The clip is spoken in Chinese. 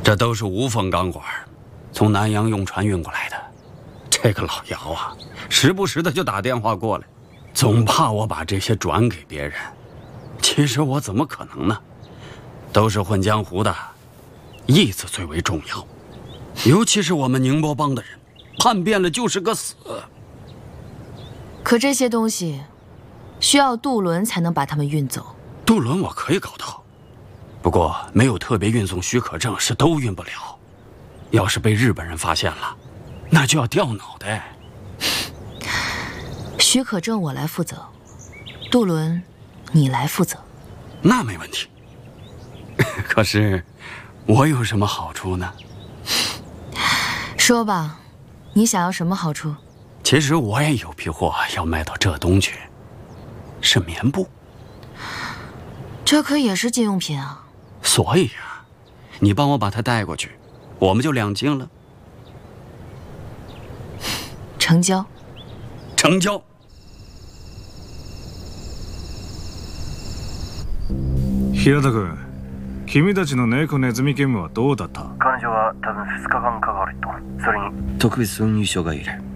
这都是无缝钢管，从南洋用船运过来的。这个老姚啊，时不时的就打电话过来，总怕我把这些转给别人。其实我怎么可能呢？都是混江湖的，义字最为重要。尤其是我们宁波帮的人，叛变了就是个死。 可这些东西需要渡轮才能把它们运走。 渡轮我可以搞到，不过没有特别运送许可证是都运不了。要是被日本人发现了，那就要掉脑袋。 许可证我来负责，渡轮你来负责。 那没问题。可是我有什么好处呢？ 说吧，你想要什么好处？ 其实我也有批货要卖到浙东去，是棉布。 这可也是金用品啊。 所以啊，你帮我把它带过去，我们就两清了。 成交。 成交。 平田君、君たちの猫ネズミ兼務はどうだった？ 彼女は多分2日間かかると。それに特別運輸書がいる。